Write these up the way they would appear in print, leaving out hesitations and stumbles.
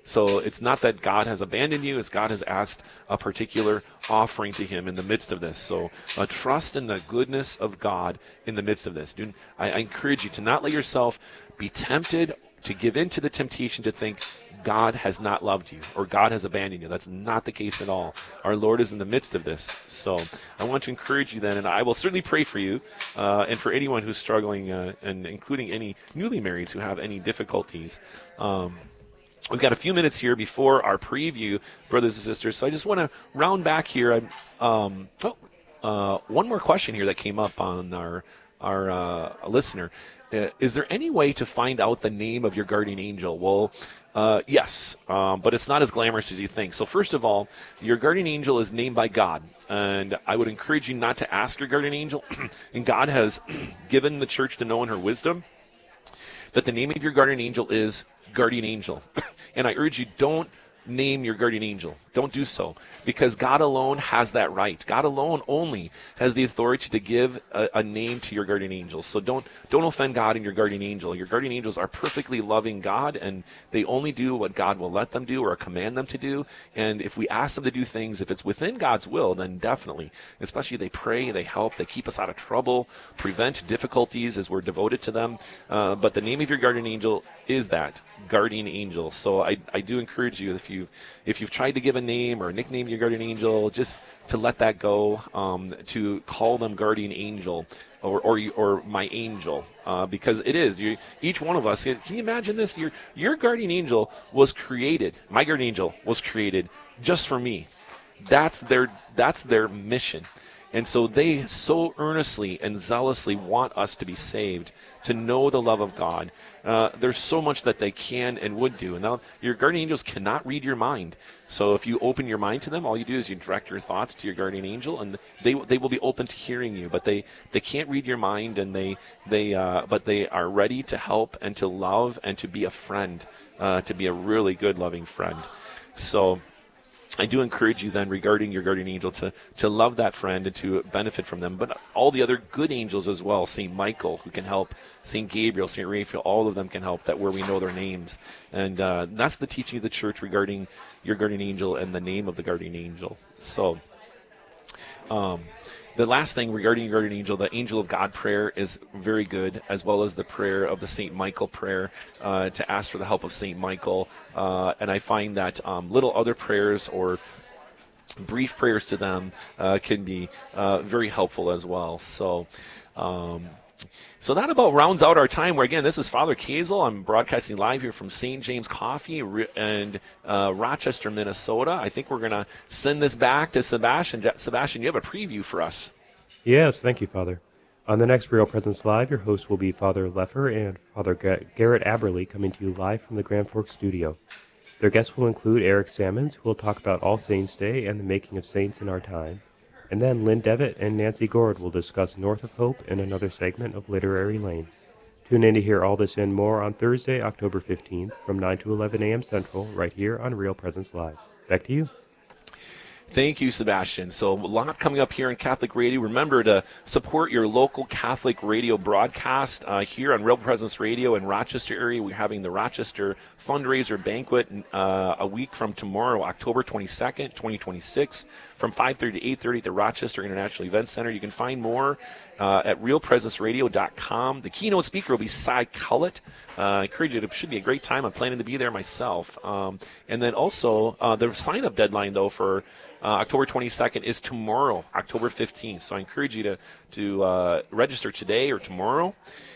So it's not that God has abandoned you, it's God has asked a particular offering to him in the midst of this. So trust in the goodness of God in the midst of this. I encourage you to not let yourself be tempted to give in to the temptation to think God has not loved you or God has abandoned you. That's not the case at all. Our Lord is in the midst of this. So I want to encourage you then, and I will certainly pray for you and for anyone who's struggling, and including any newly marrieds who have any difficulties. We've got a few minutes here before our preview, brothers and sisters, so I just want to round back here. One more question here that came up on our listener. Is there any way to find out the name of your guardian angel? Well, yes, but it's not as glamorous as you think. So first of all, your guardian angel is named by God, and I would encourage you not to ask your guardian angel. And God has given the church to know in her wisdom that the name of your guardian angel is guardian angel. And I urge you, don't name your guardian angel. Don't do so, because God alone has that right. God alone only has the authority to give a name to your guardian angel. So don't offend God and your guardian angel. Your guardian angels are perfectly loving God, and they only do what God will let them do or command them to do. And if we ask them to do things, if it's within God's will, then definitely, especially they pray, they help, they keep us out of trouble, prevent difficulties as we're devoted to them. But the name of your guardian angel is that guardian angel. So I do encourage you, if you've tried to give a name or a nickname to your guardian angel, just to let that go, to call them guardian angel or my angel, because it is each one of us. Can you imagine this? Your guardian angel was created. My guardian angel was created just for me. That's their mission. And so they so earnestly and zealously want us to be saved, to know the love of God. There's so much that they can and would do. And now your guardian angels cannot read your mind. So if you open your mind to them, all you do is you direct your thoughts to your guardian angel, and they will be open to hearing you. But they can't read your mind, and but they are ready to help and to love and to be a friend, to be a really good, loving friend. So I do encourage you then, regarding your guardian angel, to love that friend and to benefit from them. But all the other good angels as well, St. Michael, who can help, St. Gabriel, St. Raphael, all of them can help, that where we know their names. And that's the teaching of the church regarding your guardian angel and the name of the guardian angel. So the last thing regarding your guardian angel, the Angel of God prayer is very good, as well as the prayer of the St. Michael prayer, to ask for the help of St. Michael. And I find that little other prayers or brief prayers to them can be very helpful as well. So that about rounds out our time. Where again, this is Father Kazel. I'm broadcasting live here from St. James Coffee and Rochester, Minnesota. I think we're going to send this back to Sebastian. Sebastian, you have a preview for us. Yes, thank you, Father. On the next Real Presence Live, your hosts will be Father Leffer and Father Garrett Aberley, coming to you live from the Grand Forks studio. Their guests will include Eric Sammons, who will talk about All Saints' Day and the making of saints in our time. And then Lynn Devitt and Nancy Gord will discuss North of Hope in another segment of Literary Lane. Tune in to hear all this and more on Thursday, October 15th from 9 to 11 a.m. Central, right here on Real Presence Live. Back to you. Thank you, Sebastian. So a lot coming up here on Catholic Radio. Remember to support your local Catholic radio broadcast here on Real Presence Radio in Rochester area. We're having the Rochester Fundraiser Banquet a week from tomorrow, October 22nd, 2026, from 5:30 to 8:30 at the Rochester International Event Center. You can find more at realpresenceradio.com. The keynote speaker will be Cy Cullett. I encourage you. It should be a great time. I'm planning to be there myself. And then also the sign-up deadline, though, for October 22nd is tomorrow, October 15th. So I encourage you to register today or tomorrow.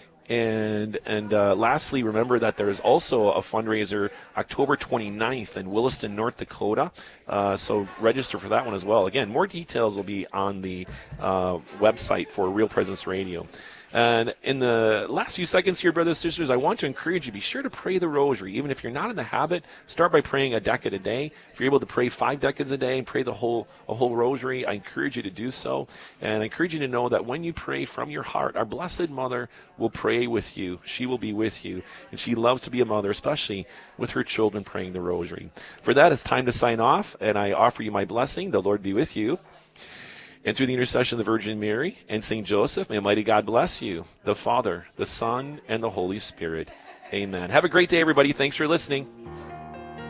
And lastly, remember that there is also a fundraiser October 29th in Williston, North Dakota. So register for that one as well. Again, more details will be on the website for Real Presence Radio. And in the last few seconds here, brothers and sisters, I want to encourage you, be sure to pray the rosary. Even if you're not in the habit, start by praying a decade a day. If you're able to pray 5 decades a day and pray a whole rosary, I encourage you to do so. And I encourage you to know that when you pray from your heart, our Blessed Mother will pray with you. She will be with you. And she loves to be a mother, especially with her children praying the rosary. For that, it's time to sign off, and I offer you my blessing. The Lord be with you. And through the intercession of the Virgin Mary and St. Joseph, may Almighty God bless you, the Father, the Son, and the Holy Spirit. Amen. Have a great day, everybody. Thanks for listening.